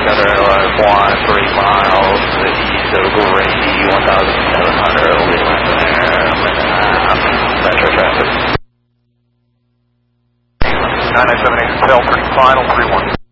Gunner Airlines 13 miles to the east of Grady, 1,700, will be landing there, Metro traffic. 9978 Hotel, 30 final, 31.